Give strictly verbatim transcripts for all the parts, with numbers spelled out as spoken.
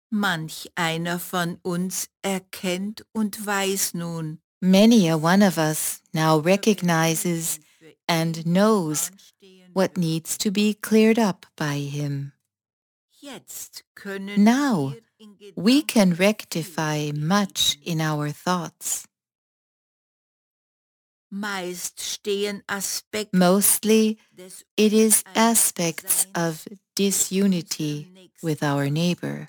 Manch einer von uns erkennt und weiß nun, Many a one of us now recognizes and knows what needs to be cleared up by Him. jetzt können Now, wir in we can Gedanken rectify viel much beheben. in our thoughts. Meist stehen Aspekte Mostly, des it is Uneinsseins aspects of mit disunity unserem Nächsten. with our neighbor.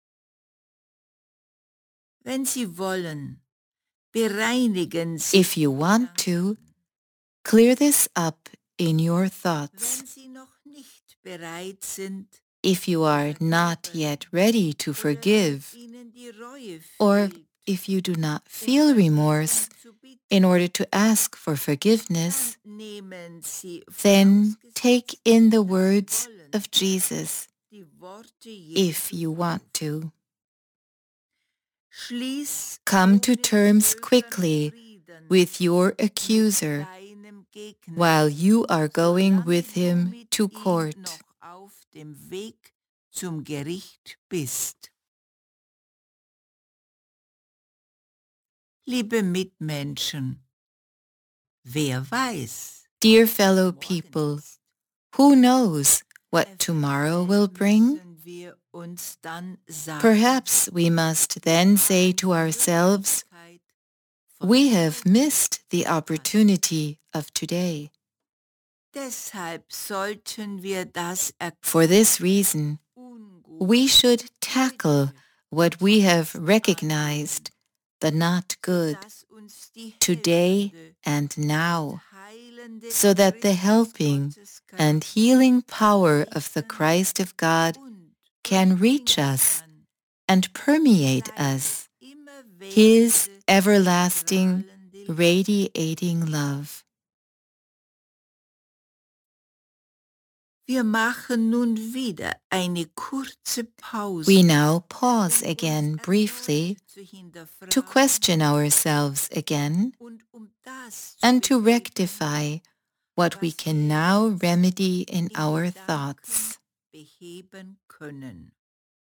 Wenn Sie wollen, bereinigen Sie If you die want to, Gedanken. clear this up in your thoughts. Wenn Sie noch nicht bereit sind, If you are not yet ready to oder wenn forgive, Ihnen die Reue or fehlt, if you do not um feel remorse Vergebung zu bitten, in order to ask for forgiveness, dann nehmen Sie then take vorausgesetzt, in the dass Sie words wollen, of Jesus, die Worte if Jesu you want auf. to. Schließ Come to ohne terms Zögern quickly Frieden with your mit accuser deinem Gegner, while you are going solange with du him mit to ihm court. noch auf dem Weg zum Gericht bist. Liebe Mitmenschen, wer weiß, Dear was fellow morgen people, ist? who knows what tomorrow will Eventuell bring? müssen wir uns dann sagen, Perhaps we must then say to ourselves, we have missed the opportunity of today. Deshalb sollten wir das For this reason, we should tackle what we have recognized, the not good, today and now, so that the helping and healing power of the Christ of God can reach us and permeate us, His everlasting, radiating love. Wir machen nun wieder eine kurze Pause, We now pause again briefly to question ourselves again and to rectify what we can now remedy in our thoughts. beheben können.